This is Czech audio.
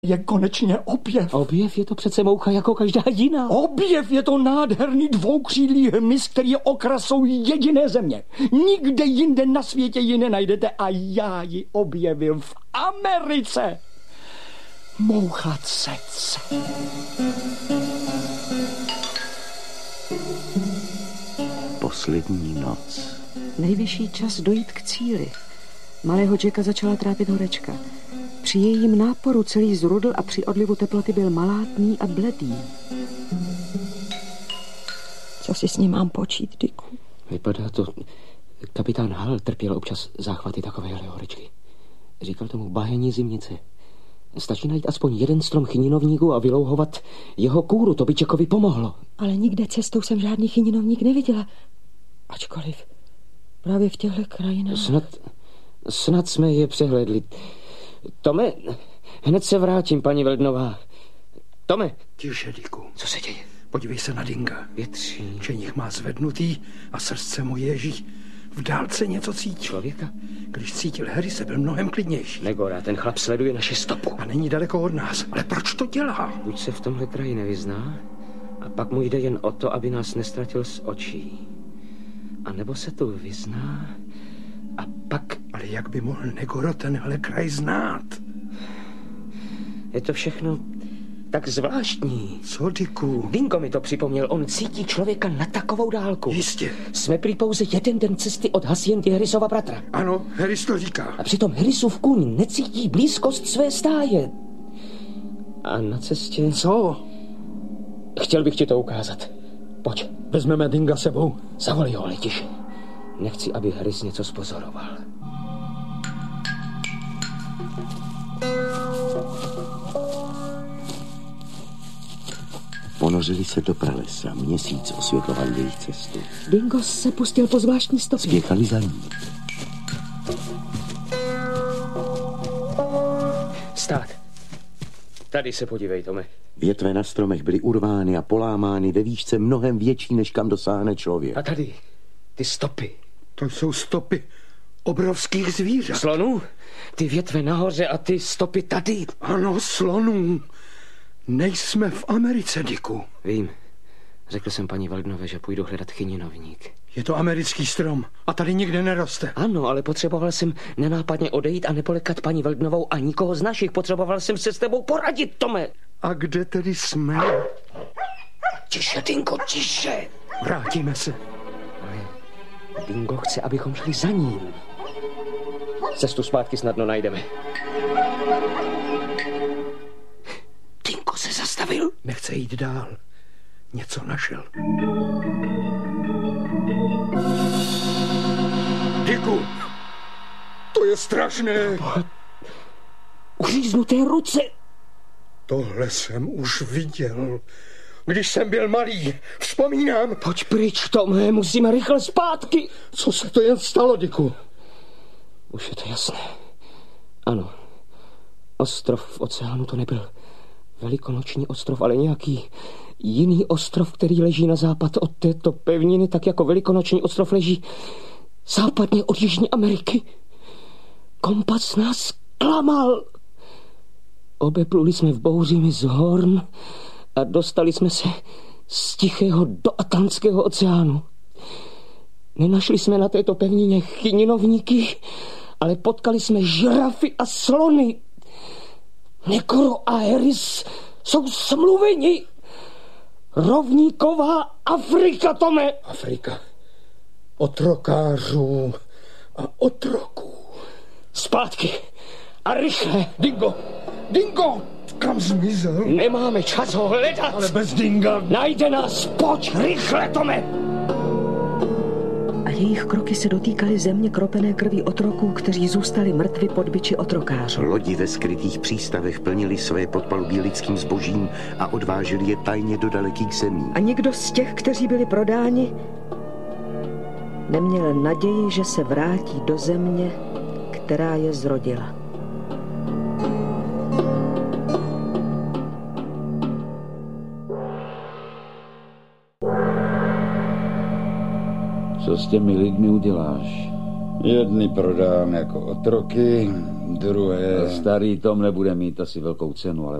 Je konečně objev. Objev? Je to přece moucha jako každá jiná. Objev je to nádherný dvoukřídlý hmyz, který je okrasou jediné země. Nikde jinde na světě ji nenajdete a já ji objevil v Americe. Moucha cec. Poslední noc. Nejvyšší čas dojít k cíli. Malého Jacka začala trápit horečka. Při jejím náporu celý zrudl a při odlivu teploty byl malátný a bledý. Co si s ním mám počít, Dicku? Vypadá to... Kapitán Hall trpěl občas záchvaty takovéhle horečky. Říkal tomu bájení zimnice. Stačí najít aspoň jeden strom chyninovníku a vylouhovat jeho kůru, to by Jackovi pomohlo. Ale nikde cestou jsem žádný chyninovník neviděla. Ačkoliv právě v těchto krajinách... Snad jsme je přehlédli. Tome, hned se vrátím, paní Weldnová. Tome. Tiše, Dicku. Co se děje? Podívej se na Dinga. Větří. Čenich má zvednutý a srdce mu ježí. V dálce něco cítí. Člověka? Když cítil Harry, se byl mnohem klidnější. Negora, ten chlap sleduje naše stopu. A není daleko od nás. Ale proč to dělá? Buď se v tomhle kraji nevyzná, a pak mu jde jen o to, aby nás nestratil z očí. A nebo se tu vyzná a pak... Ale jak by mohl Negoro tenhle kraj znát? Je to všechno tak zvláštní. Co, Dicku? Dingo mi to připomněl, on cítí člověka na takovou dálku. Jistě. Jsme prý pouze jeden den cesty od Haciendy Harrisova bratra. Ano, Harris to říká. A přitom Harrisův kůň necítí blízkost své stáje. A na cestě... Co? Chtěl bych ti to ukázat. Pojď. Vezmeme Dinga sebou. Zavolej ho, ale tiše. Nechci, aby Harris něco spozoroval. Ponořili se do pralesa. Měsíc osvětloval jejich cestu. Dingo se pustil po zvláštní stopě. Spěchali za ní. Stát. Tady se podívej, Tome. Větve na stromech byly urvány a polámány ve výšce mnohem větší, než kam dosáhne člověk. A tady, ty stopy. To jsou stopy obrovských zvířat. Slonů? Ty větve nahoře a ty stopy tady. Ano, slonů. Nejsme v Americe, Dicku. Vím. Řekl jsem paní Weldnové, že půjdu hledat chyninovník. Je to americký strom a tady nikde neroste. Ano, ale potřeboval jsem nenápadně odejít a nepolekat paní Weldnovou a nikoho z našich. Potřeboval jsem se s tebou poradit, Tome. A kde tedy jsme? Tiše, Dingo, tiše. Vrátíme se. Ale Dingo chce, abychom šli za ním. Cestu zpátky snadno najdeme. Dingo se zastavil. Nechce jít dál. Něco našel. Dicku, to je strašné. Uříznuté ruce. Tohle jsem už viděl, když jsem byl malý. Vzpomínám. Pojď pryč, Tome, musíme rychle zpátky. Co se to jen stalo, Dicku? Už je to jasné. Ano, ostrov v oceánu to nebyl. Velikonoční ostrov, ale nějaký jiný ostrov, který leží na západ od této pevniny, tak jako Velikonoční ostrov leží západně od Jižní Ameriky. Kompas nás klamal. Obepluli jsme v bouři z Horn a dostali jsme se z Tichého do Atlantského oceánu. Nenašli jsme na této pevnině chyninovníky, ale potkali jsme žirafy a slony. Negoro a Harris jsou smluveni. Rovníková Afrika, Tome. Afrika. Otrokářů a otroků. Zpátky. A rychle. Dingo! Dingo! Kam zmizel? Nemáme čas ho hledat. Ale bez Dinga. Najde nás. Pojď rychle, Tome. A jejich kroky se dotýkaly země kropené krví otroků, kteří zůstali mrtvi pod biči otrokářů. Lodi ve skrytých přístavech plnili své podpalubí lidským zbožím a odváželi je tajně do dalekých zemí. A nikdo z těch, kteří byli prodáni, neměl naději, že se vrátí do země, která je zrodila. Co s těmi lidmi uděláš? Jedny prodám jako otroky, Druhé. Starý Tom nebude mít asi velkou cenu, ale